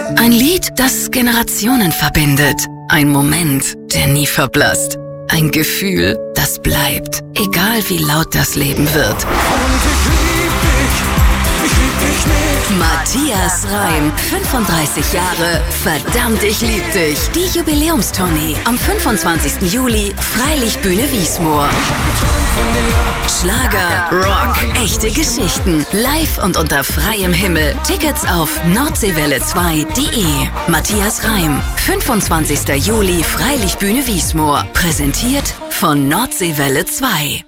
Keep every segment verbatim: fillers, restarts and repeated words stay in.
Ein Lied, das Generationen verbindet. Ein Moment, der nie verblasst. Ein Gefühl, das bleibt, egal wie laut das Leben wird. Und ich lieb dich, ich lieb dich nicht. Matthias Reim, fünfunddreißig Jahre, verdammt, ich lieb dich. Die Jubiläumstournee am fünfundzwanzigsten Juli, Freilichtbühne Wiesmoor. Schlager, Rock, echte Geschichten, live und unter freiem Himmel. Tickets auf nordseewelle zwei punkt de. Matthias Reim, fünfundzwanzigsten Juli, Freilichtbühne Wiesmoor. Präsentiert von Nordseewelle zwei.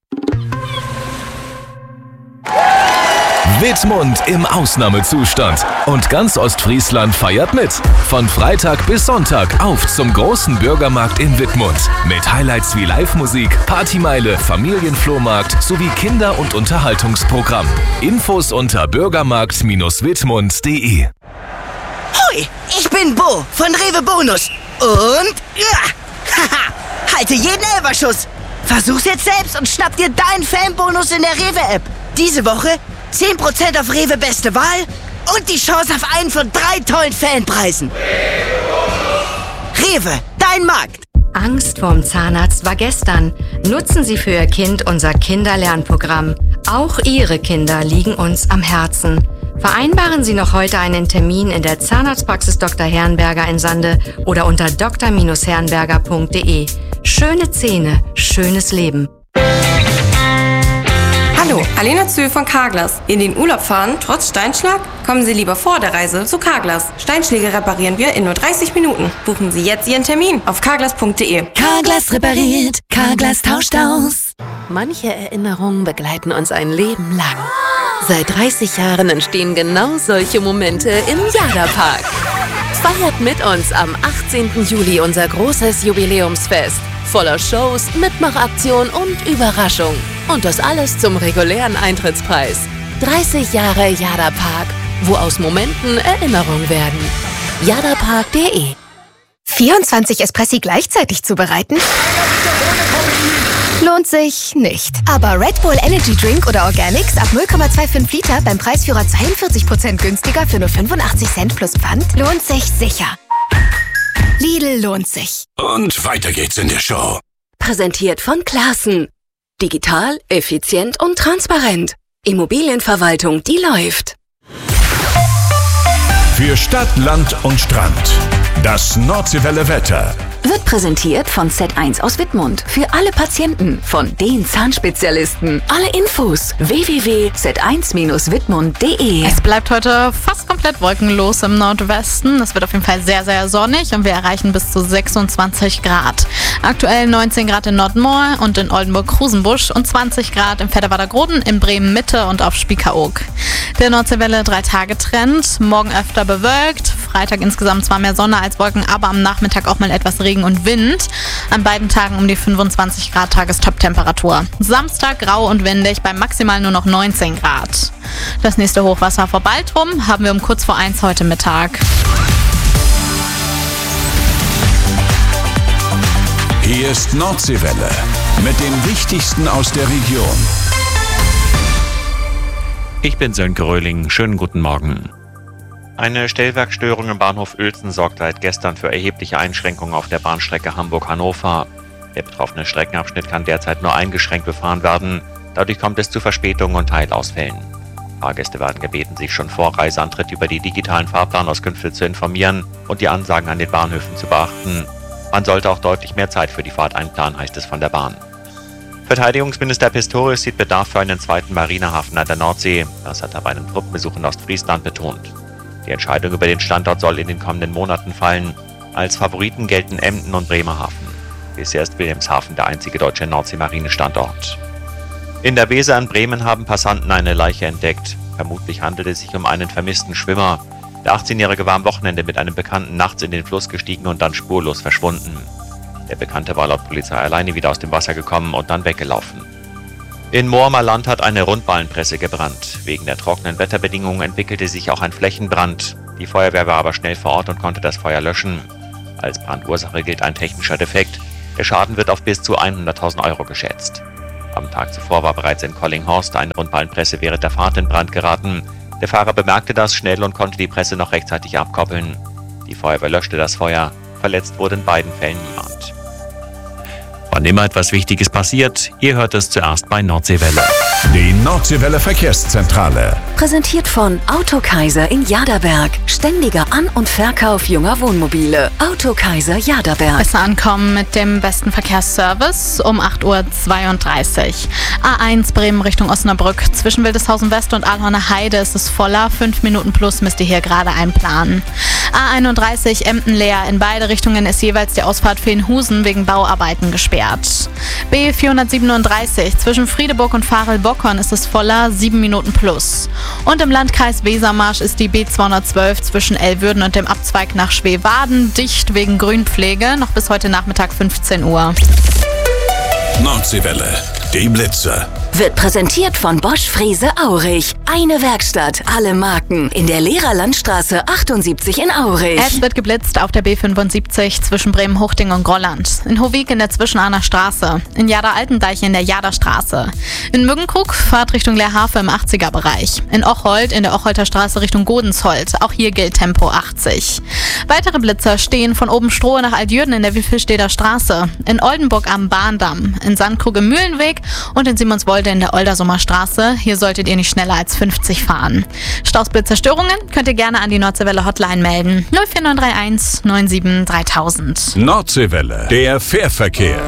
Wittmund im Ausnahmezustand. Und ganz Ostfriesland feiert mit. Von Freitag bis Sonntag auf zum großen Bürgermarkt in Wittmund. Mit Highlights wie Live-Musik, Partymeile, Familienflohmarkt sowie Kinder- und Unterhaltungsprogramm. Infos unter bürgermarkt Bindestrich wittmund punkt de. Hoi, ich bin Bo von Rewe Bonus. Und ja, haha, halte jeden Elferschuss. Versuch's jetzt selbst und schnapp dir deinen Fanbonus in der Rewe-App. Diese Woche zehn Prozent auf Rewe Beste Wahl und die Chance auf einen von drei tollen Fanpreisen. Rewe, dein Markt. Angst vorm Zahnarzt war gestern. Nutzen Sie für Ihr Kind unser Kinderlernprogramm. Auch Ihre Kinder liegen uns am Herzen. Vereinbaren Sie noch heute einen Termin in der Zahnarztpraxis Doktor Herrenberger in Sande oder unter d r herrenberger punkt de. Schöne Zähne, schönes Leben. Hallo, Alena Zöhl von Carglass. In den Urlaub fahren, trotz Steinschlag? Kommen Sie lieber vor der Reise zu Carglass. Steinschläge reparieren wir in nur dreißig Minuten. Buchen Sie jetzt Ihren Termin auf carglass punkt de. Carglass repariert, Carglass tauscht aus. Manche Erinnerungen begleiten uns ein Leben lang. Seit dreißig Jahren entstehen genau solche Momente im Jada-Park. Feiert mit uns am achtzehnten Juli unser großes Jubiläumsfest. Voller Shows, Mitmachaktion und Überraschung. Und das alles zum regulären Eintrittspreis. dreißig Jahre Jada-Park, wo aus Momenten Erinnerungen werden. jadapark punkt de. vierundzwanzig Espressi gleichzeitig zubereiten? Lohnt sich nicht. Aber Red Bull Energy Drink oder Organics ab null Komma fünfundzwanzig Liter beim Preisführer zweiundvierzig Prozent günstiger für nur fünfundachtzig Cent plus Pfand lohnt sich sicher. Lidl lohnt sich. Und weiter geht's in der Show. Präsentiert von Classen. Digital, effizient und transparent. Immobilienverwaltung, die läuft. Für Stadt, Land und Strand. Das Nordseewelle Wetter. Wird präsentiert von Z eins aus Wittmund. Für alle Patienten von den Zahnspezialisten. Alle Infos w w w punkt z eins bindestrich wittmund punkt de. Es bleibt heute fast komplett wolkenlos im Nordwesten. Es wird auf jeden Fall sehr, sehr sonnig und wir erreichen bis zu sechsundzwanzig Grad. Aktuell neunzehn Grad in Nordmoor und in Oldenburg-Krusenbusch und zwanzig Grad im Vetterwader-Groden, in Bremen-Mitte und auf Spiekeroog. Der Nordseewelle drei Tage Trend. Morgen öfter bewölkt. Freitag insgesamt zwar mehr Sonne als Wolken, aber am Nachmittag auch mal etwas Regen und Wind. An beiden Tagen um die fünfundzwanzig Grad Tagestop-Temperatur. Samstag grau und windig bei maximal nur noch neunzehn Grad. Das nächste Hochwasser vor Baltrum haben wir um kurz vor eins heute Mittag. Hier ist Nordseewelle mit dem Wichtigsten aus der Region. Ich bin Sönke Röhling. Schönen guten Morgen. Eine Stellwerkstörung im Bahnhof Uelzen sorgt seit gestern für erhebliche Einschränkungen auf der Bahnstrecke Hamburg-Hannover. Der betroffene Streckenabschnitt kann derzeit nur eingeschränkt befahren werden. Dadurch kommt es zu Verspätungen und Teilausfällen. Fahrgäste werden gebeten, sich schon vor Reiseantritt über die digitalen Fahrplanauskünfte zu informieren und die Ansagen an den Bahnhöfen zu beachten. Man sollte auch deutlich mehr Zeit für die Fahrt einplanen, heißt es von der Bahn. Verteidigungsminister Pistorius sieht Bedarf für einen zweiten Marinehafen an der Nordsee. Das hat er bei einem Truppenbesuch in Ostfriesland betont. Die Entscheidung über den Standort soll in den kommenden Monaten fallen. Als Favoriten gelten Emden und Bremerhaven. Bisher ist Wilhelmshaven der einzige deutsche Nordsee-Marine-Standort. In der Weser in Bremen haben Passanten eine Leiche entdeckt. Vermutlich handelt es sich um einen vermissten Schwimmer. Der achtzehnjährige war am Wochenende mit einem Bekannten nachts in den Fluss gestiegen und dann spurlos verschwunden. Der Bekannte war laut Polizei alleine wieder aus dem Wasser gekommen und dann weggelaufen. In Moormer Land hat eine Rundballenpresse gebrannt. Wegen der trockenen Wetterbedingungen entwickelte sich auch ein Flächenbrand. Die Feuerwehr war aber schnell vor Ort und konnte das Feuer löschen. Als Brandursache gilt ein technischer Defekt. Der Schaden wird auf bis zu hunderttausend Euro geschätzt. Am Tag zuvor war bereits in Collinghorst eine Rundballenpresse während der Fahrt in Brand geraten. Der Fahrer bemerkte das schnell und konnte die Presse noch rechtzeitig abkoppeln. Die Feuerwehr löschte das Feuer. Verletzt wurde in beiden Fällen niemand. Wann immer etwas Wichtiges passiert, ihr hört es zuerst bei Nordseewelle. Die Nordseewelle Verkehrszentrale. Präsentiert von Autokaiser in Jaderberg. Ständiger An- und Verkauf junger Wohnmobile. Autokaiser Jaderberg. Besser ankommen mit dem besten Verkehrsservice um acht Uhr zweiunddreißig. A eins Bremen Richtung Osnabrück. Zwischen Wildeshausen West und Alhorner Heide ist es voller. Fünf Minuten plus müsst ihr hier gerade einplanen. A einunddreißig Emden leer. In beide Richtungen ist jeweils die Ausfahrt Feenhusen wegen Bauarbeiten gesperrt. B vierhundertsiebenunddreißig. Zwischen Friedeburg und Farel-Bockhorn ist es voller. Sieben Minuten plus. Und im Landkreis Wesermarsch ist die B zweihundertzwölf zwischen Elwürden und dem Abzweig nach Schweewaden dicht wegen Grünpflege. Noch bis heute Nachmittag fünfzehn Uhr. Nordseewelle. Die Blitzer. Wird präsentiert von Bosch Frese Aurich. Eine Werkstatt, alle Marken. In der Lehrerlandstraße achtundsiebzig in Aurich. Es wird geblitzt auf der B fünfundsiebzig zwischen Bremen-Huchting und Grolland. In Hovig in der Zwischenahner Straße. In Jader-Altendeich in der Jaderstraße. In Müggenkrug Fahrt Richtung Leerhafe im achtziger-Bereich. In Ocholt in der Ocholter Straße Richtung Godensholt. Auch hier gilt Tempo achtzig. Weitere Blitzer stehen von Obenstrohe nach Altjürden in der Wiefelsteder Straße. In Oldenburg am Bahndamm. In Sandkrug im Mühlenweg und in Simonswolde in der Oldersummer Straße. Hier solltet ihr nicht schneller als fünfzig fahren. Stausblitzerstörungen könnt ihr gerne an die Nordseewelle Hotline melden. null vier neun drei eins neun sieben dreitausend. Nordseewelle. Der Fährverkehr.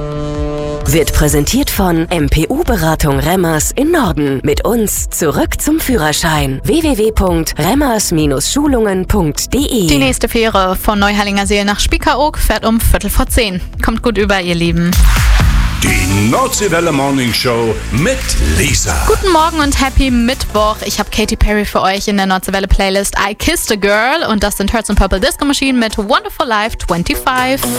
Wird präsentiert von M P U-Beratung Remmers in Norden. Mit uns zurück zum Führerschein. w w w punkt remmers Schulungen punkt de. Die nächste Fähre von Neuhallinger See nach Spiekeroog fährt um Viertel vor zehn. Kommt gut über, ihr Lieben. Die Nordseewelle Morning Show mit Lisa. Guten Morgen und happy Mittwoch. Ich habe Katy Perry für euch in der Nordseewelle Playlist I Kissed a Girl und das sind Hertz and Purple Disco Machine mit Wonderful Life fünfundzwanzig.